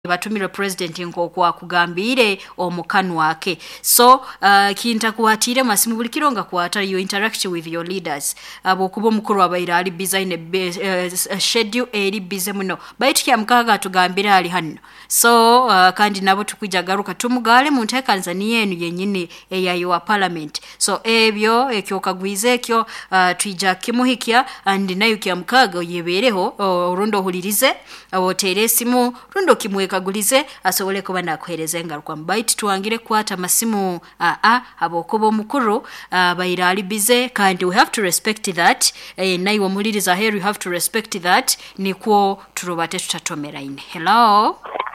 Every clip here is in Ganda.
batumira president nk'okwa kugambire omukanu wake. So kinta kuhatire masimu buli kironga kuata you interact with your leaders abokuba omukuru abaira ali design schedule eri busy muno baitu kya mkaga tugambira ali hano. So kandi nabo tukwijja garuka tumugale mu ntekanza yenu yenyine eya your parliament. So ebyo ekyokagwize ekyo twija kimuhikya and nayo kya mkaga yebereho rundo hulirize abotere simu rundo kimwekagulize asobole kuba nakuhereza ngaruka mbite tuangire kwata masimu abokuba omukuru bayira ali bize kandi we have to respect that nayo muliriza here you have to respect that nikwo turobate tutatomera ine. Hello.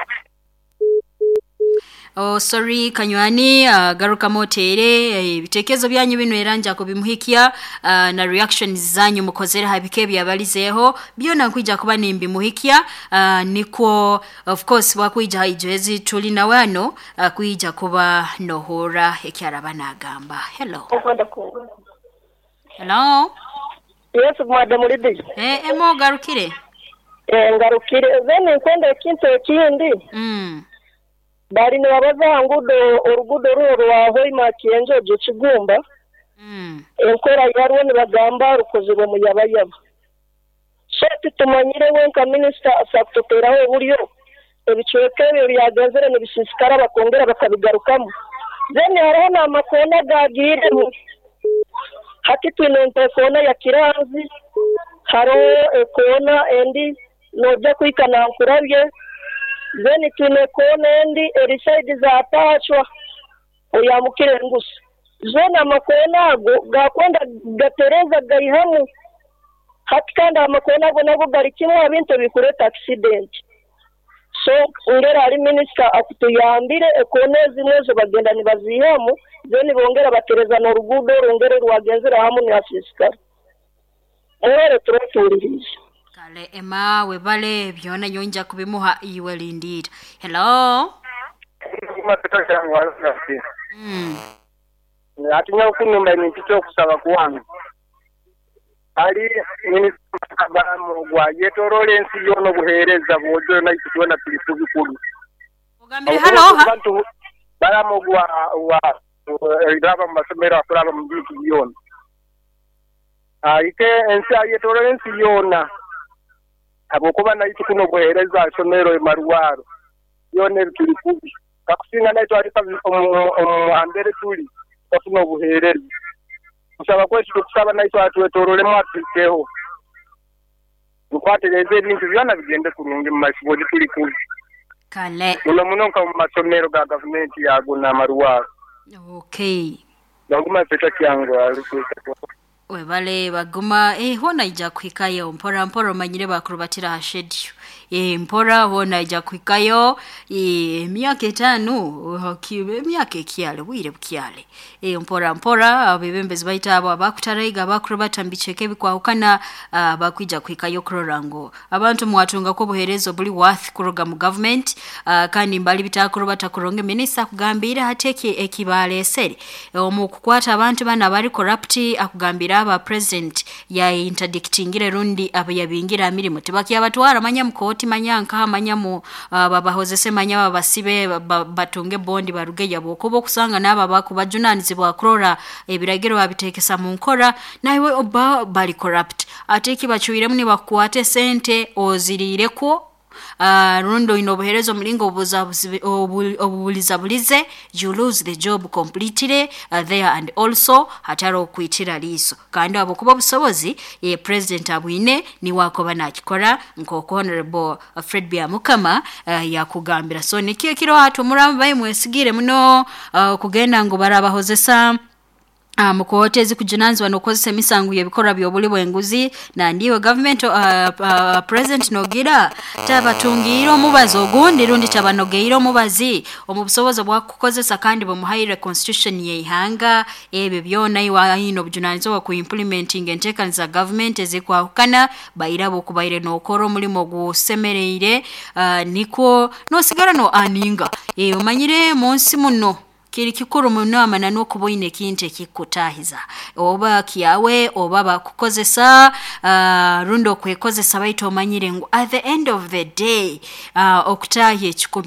Oh sorry kanywani garuka motere bitekezo byanyu bino eranja ko bimuhikia na reactions zanyu mukozera habike byabalizeho byona kwija kuba nimbi muhikia niko of course wakwija hijezi tuli na wano kwija kuba nohora ekyarabana agamba. Hello. Hello. Yes madam Lidi. Emo garukire. Ngarukire zene kwenda kintu ekindi. Bari ni wabaza ngudo orugudo rwa hoima kienjo je kigumba enkora yarwo ni bagamba rukozwe mu yabayaba shati tumanyire wenka minister asakuteraho buryo ebicwekere byagazere ni bisisikara bakongera bakabigarukamo zene hariho na makona gagire hati twinente kona ya Kiranzi haro ekona endi noja kwikana nkurabye zeni tunekona endi erisaidi za tachwa oyamukire ngusi zona makona ago gakwenda gatereza gaihamu hatikanda amakona ago nabo bari kimwe abintu bikureta accident. So ungera ari minister akutuyambire ekonezi nezo bagenda ni bazihamu zeni bongera batereza no rugudo rongere rwagenzera hamu ni asisikara ere turoturiza kale ema webale byona yonja kubimuha iwe indeed. Hello. Atinya kunyumba ni kicho kusaba kuwangu ali minister gwa yetorole ensi yono buhereza bojo na ikitona tulikubikulu ogambire hello bantu balamu wa idaba masomero akulaba mujiki yono ike ensi yetorole ensi yona abokuba na ikikuno buhereza somero emaruwaro yone tulikubi kakusinga na ito alifa ambere tuli kafuno buhereza kusaba kwetu kusaba na ito atuetorole mwatikeho ukwatereze ibintu byona bigende kurunga mu mashibo tulikubi kale muno ka masomero ga government yago na maruwaro. Okay nguma peta kyango alikuza webale baguma hona ija kwikayo mpora manyire bakurubatira hashedio mpora hona ija kwikayo myaka 5 kibe myaka ekyale wire bukyale mpora abebembezi baita abo abakutaraiga bakurubata mbicheke bikwahukana bakwija kwikayo krorango abantu mwatunga ko buherezo buli worth kuroga mu government kandi mbali bitakurubata kuronge minister kugambira hateke ekibale sere omukukwata abantu bana bari corrupt akugambira aba president ya interdictingire rundi abayabingira mirimo tibaki abatwara manya mukoti manyanka manya mu babahozese manya babasibe batunge bondi baruge yabokubo kusanga naba bakubajunanize bwakrora ebiragiro babitekesa mu nkora nawe oba bali corrupt ateki bachuire muni bakwate sente ozirire ko rundo inoboherezo mlingo obulizabulize you lose the job completely there and also hataro kuitira liso kandi abo kuba busobozi president abwine ni wako banakikora nkoko honorable Fred Byamukama yakugambira so nikiyo kiro hatu muramba imwesigire muno kugenda ngo barabahozesa mukotezi kujunanzi wanokozesa misangu yebikora byobuli bwenguzi na ndiyo government president nogira tabatungiro mubazo ogundi rundi tabanogeiro mubazi omubusobozo bwa kukozesa kandi bomuhaire constitution yeihanga ebe byona iwahino bujunanzi wa kuimplementing entekanza government ezikwahukana bayirabo kubaire nokoro mulimo gusemereire niko no sigara no aninga omanyire monsi muno kiri kikuru muno amana n'okuboine kinte kikutahiza oba kiawe oba bakukozesa rundo kwekozesa baito manyire ngu at the end of the day okutahi